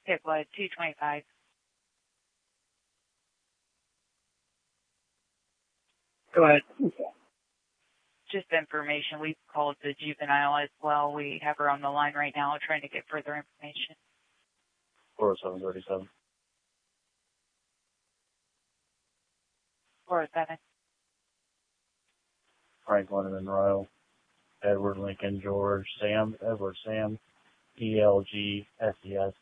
It was 225. Go ahead. Just information. We've called the juvenile as well. We have her on the line right now trying to get further information. 40737. 407. Franklin and Monroe. Edward Lincoln George Sam Edward Sam ELGSES